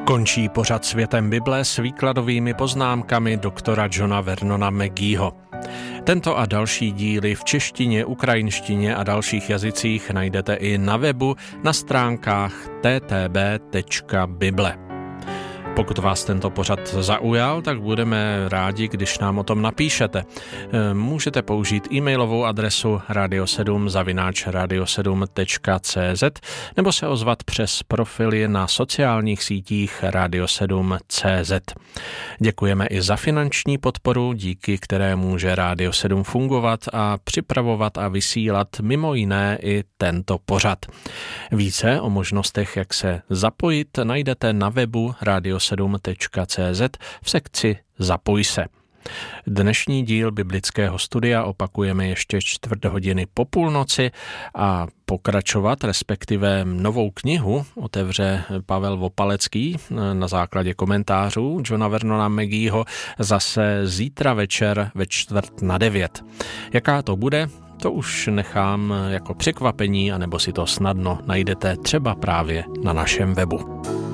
Končí pořad Světem Bible s výkladovými poznámkami doktora Johna Vernona Mageeho. Tento a další díly v češtině, ukrajinštině a dalších jazycích najdete i na webu na stránkách ttb.bible. Pokud vás tento pořad zaujal, tak budeme rádi, když nám o tom napíšete. Můžete použít e-mailovou adresu radio7@radio7.cz nebo se ozvat přes profily na sociálních sítích Radio7.cz. Děkujeme i za finanční podporu, díky které může Radio 7 fungovat a připravovat a vysílat mimo jiné i tento pořad. Více o možnostech, jak se zapojit, najdete na webu radio7.cz v sekci Zapoj se. Dnešní díl biblického studia opakujeme ještě 1/4 po půlnoci a pokračovat, respektive novou knihu otevře Pavel Vopalecký na základě komentářů Johna Vernona Mageeho zase zítra večer ve 8:45. Jaká to bude, to už nechám jako překvapení, anebo si to snadno najdete třeba právě na našem webu.